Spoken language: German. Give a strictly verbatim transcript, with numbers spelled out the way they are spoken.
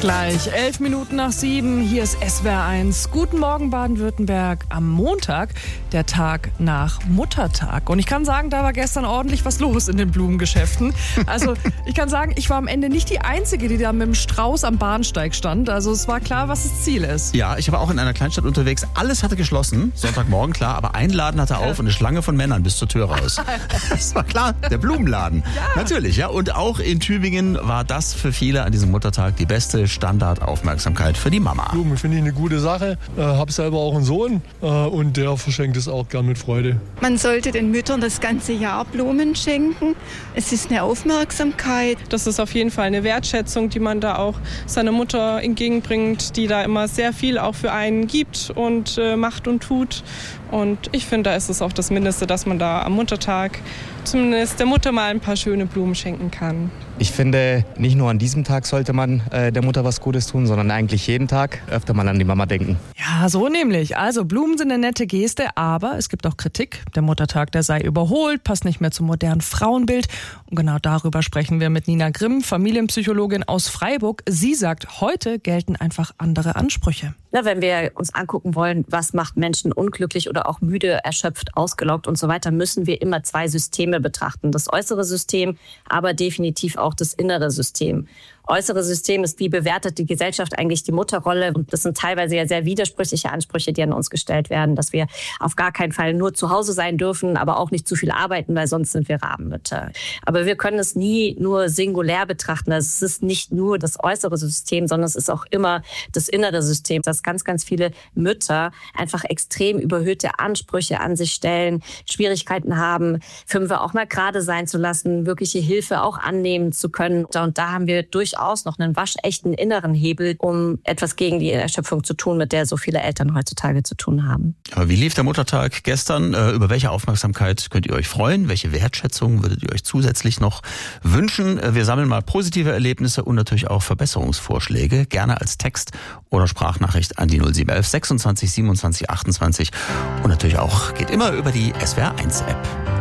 Gleich elf Minuten nach sieben, hier ist S W R eins. Guten Morgen Baden-Württemberg am Montag, der Tag nach Muttertag. Und ich kann sagen, da war gestern ordentlich was los in den Blumengeschäften. Also ich kann sagen, ich war am Ende nicht die Einzige, die da mit dem Strauß am Bahnsteig stand. Also es war klar, was das Ziel ist. Ja, ich war auch in einer Kleinstadt unterwegs. Alles hatte geschlossen, Sonntagmorgen, klar. Aber ein Laden hatte auf und eine Schlange von Männern bis zur Tür raus. Das war klar, der Blumenladen. Ja. Natürlich, ja. Und auch in Tübingen war das für viele an diesem Muttertag die beste Standardaufmerksamkeit für die Mama. Blumen finde ich eine gute Sache. Äh, habe selber auch einen Sohn äh, und der verschenkt es auch gern mit Freude. Man sollte den Müttern das ganze Jahr Blumen schenken. Es ist eine Aufmerksamkeit. Das ist auf jeden Fall eine Wertschätzung, die man da auch seiner Mutter entgegenbringt, die da immer sehr viel auch für einen gibt und äh, macht und tut. Und ich finde, da ist es auch das Mindeste, dass man da am Muttertag zumindest der Mutter mal ein paar schöne Blumen schenken kann. Ich finde, nicht nur an diesem Tag sollte man äh, der Mutter was Gutes tun, sondern eigentlich jeden Tag öfter mal an die Mama denken. Ja, so nämlich. Also Blumen sind eine nette Geste, aber es gibt auch Kritik. Der Muttertag, der sei überholt, passt nicht mehr zum modernen Frauenbild. Und genau darüber sprechen wir mit Nina Grimm, Familienpsychologin aus Freiburg. Sie sagt, heute gelten einfach andere Ansprüche. Na, wenn wir uns angucken wollen, was macht Menschen unglücklich oder auch müde, erschöpft, ausgelaugt und so weiter, müssen wir immer zwei Systeme betrachten. Das äußere System, aber definitiv auch das innere System. Äußere System ist, wie bewertet die Gesellschaft eigentlich die Mutterrolle? Und das sind teilweise ja sehr widersprüchliche Ansprüche, die an uns gestellt werden, dass wir auf gar keinen Fall nur zu Hause sein dürfen, aber auch nicht zu viel arbeiten, weil sonst sind wir Rabenmütter. Aber wir können es nie nur singulär betrachten. Also es ist nicht nur das äußere System, sondern es ist auch immer das innere System, dass ganz, ganz viele Mütter einfach extrem überhöhte Ansprüche an sich stellen, Schwierigkeiten haben, Fünfe auch mal gerade sein zu lassen, wirkliche Hilfe auch annehmen zu können. Und da haben wir durchaus aus noch einen waschechten inneren Hebel, um etwas gegen die Erschöpfung zu tun, mit der so viele Eltern heutzutage zu tun haben. Aber wie lief der Muttertag gestern? Über welche Aufmerksamkeit könnt ihr euch freuen? Welche Wertschätzung würdet ihr euch zusätzlich noch wünschen? Wir sammeln mal positive Erlebnisse und natürlich auch Verbesserungsvorschläge, gerne als Text oder Sprachnachricht an die null sieben elf sechsundzwanzig siebenundzwanzig achtundzwanzig und natürlich auch geht immer über die S W R eins App.